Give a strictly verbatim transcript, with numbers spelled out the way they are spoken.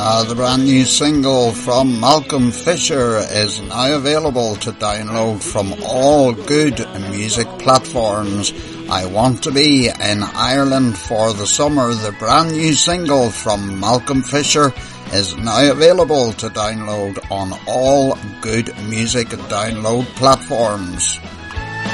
Uh, the brand new single from Malcolm Fisher is now available to download from all good music platforms. I Want to Be in Ireland for the Summer. The brand new single from Malcolm Fisher is now available to download on all good music download platforms.